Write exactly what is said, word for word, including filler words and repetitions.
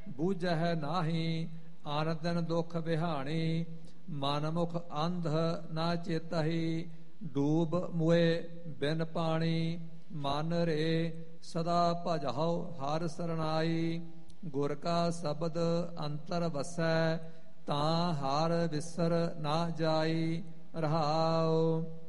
ਬੂਝਹਿ ਨਾਹੀ। ਆਨੰਦਨ ਦੁਖ ਬਿਹਾਣੀ, ਮਨ ਮੁਖ ਅੰਧ ਨਾ ਚੇਤਹੀ। ਡੂਬ ਮੁਏ ਬਿਨ ਪਾਣੀ, ਮਨ ਰੇ ਸਦਾ ਭਜਹੁ ਹਰਿ ਸਰਨਾਈ। ਗੁਰ ਕਾ ਸ਼ਬਦ ਅੰਤਰ ਵਸੈ, ਤਾਂ ਹਰਿ ਵਿਸਰ ਨਾ ਜਾਈ। ਰਹਾਉ